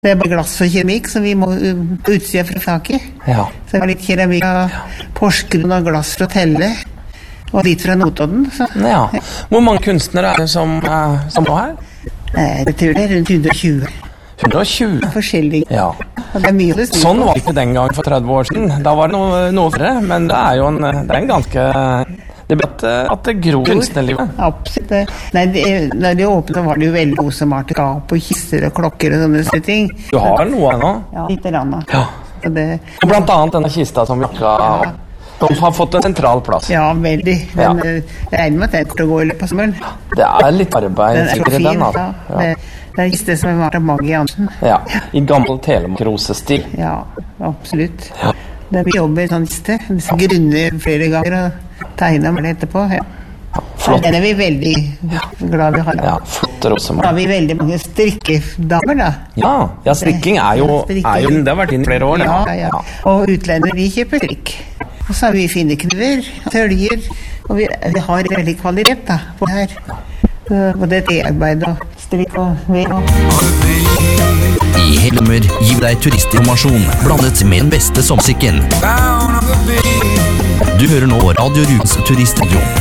Det bare glass og keramikk, så vi må utsida fra taket. Ja. Så det var litt keramikk av Porsgrunn og glass fra Telle, og litt fra Notodden. Så. Ja. Hvor mange kunstnere er det som nå her? Jeg tror det rundt 120. 120? Forskjellige. Ja. Og det mye det sånn var det ikke den gang for 30 år siden. Da var det noe færre, men det er jo en ganske... Det ble at det gror kunstnerlivet. Absolutt. Nei, når de åpnet, så var det jo veldig gode som malte skap og kister og klokker og sånne ting. Du har noe nå? Ja, litt rann. Ja. Og blant annet denne kista som vi ikke de har fått en sentral plass. Ja, veldig. Men jeg regner med at det kommer til å gå i løpet av sommeren. Det er litt arbeid. Den er så fin, ja. Det er kiste som var av Maggie Jansen. Ja, i gammel Telemark-rosestil. Ja, absolutt. Ja. Det er jobb i sånn kiste. Det skal grunne flere ganger og tegne med det etterpå. Ja. Flott. Den er vi veldig glad vi har. Ja, flott rosemål. Da har vi veldig mange strikkedamer, da. Ja, strikking er jo det har vært inn i flere år. Ja. Og utlendere, de kjøper strikk. Og så har vi fine kniver, tøljer, og vi har veldig kvalitet da, på det her. Både arbeid og strikk og ved. I hele nummer gir vi deg turistinformasjon blandet med den beste sommermusikken. Du hører nå Radio Rubens Turistradio.